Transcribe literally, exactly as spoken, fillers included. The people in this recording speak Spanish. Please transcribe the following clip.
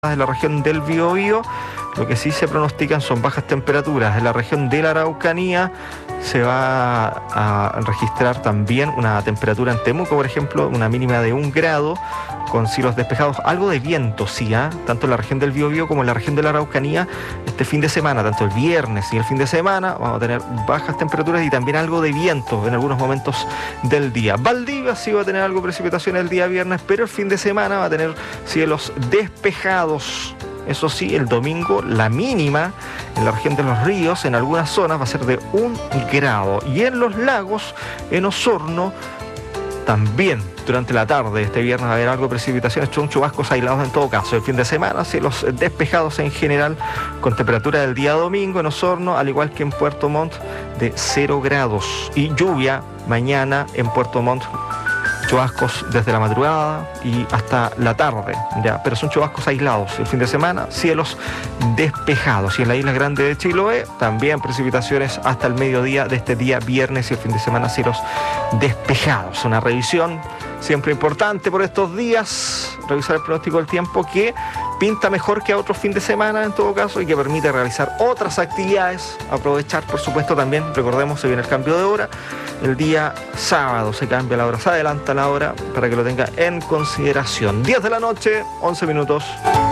de la región del Biobío. Lo que sí se pronostican son bajas temperaturas. En la región de la Araucanía se va a registrar también una temperatura en Temuco, por ejemplo, una mínima de un grado, con cielos despejados, algo de viento, sí, ¿eh? Tanto en la región del Biobío como en la región de la Araucanía, este fin de semana, tanto el viernes y el fin de semana, vamos a tener bajas temperaturas y también algo de viento en algunos momentos del día. Valdivia sí va a tener algo de precipitación el día viernes, pero el fin de semana va a tener cielos despejados. Eso sí, el domingo la mínima en la región de los ríos, en algunas zonas, va a ser de un grado. Y en los lagos, en Osorno, también durante la tarde, este viernes va a haber algo de precipitaciones, son chubascos aislados en todo caso. El fin de semana, cielos despejados en general, con temperatura del día domingo en Osorno, al igual que en Puerto Montt, de cero grados. Y lluvia mañana en Puerto Montt. Chubascos desde la madrugada y hasta la tarde, ya, pero son chubascos aislados. El fin de semana, cielos despejados. Y en la isla grande de Chiloé, también precipitaciones hasta el mediodía de este día viernes y el fin de semana, cielos despejados. Una revisión siempre importante por estos días, revisar el pronóstico del tiempo, que pinta mejor que a otros fin de semana en todo caso y que permite realizar otras actividades, aprovechar por supuesto también, recordemos, se viene el cambio de hora, el día sábado se cambia la hora, se adelanta la hora para que lo tenga en consideración. diez de la noche, once minutos.